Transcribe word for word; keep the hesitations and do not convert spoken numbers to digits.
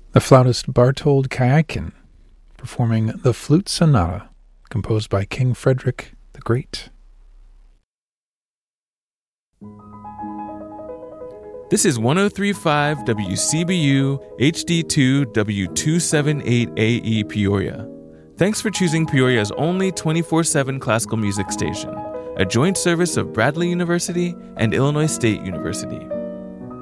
the flautist Bartold Kyakin performing the Flute Sonata, composed by King Frederick the Great. This is one oh three point five W C B U H D two W two seventy-eight A E Peoria. Thanks for choosing Peoria's only twenty-four seven classical music station, a joint service of Bradley University and Illinois State University.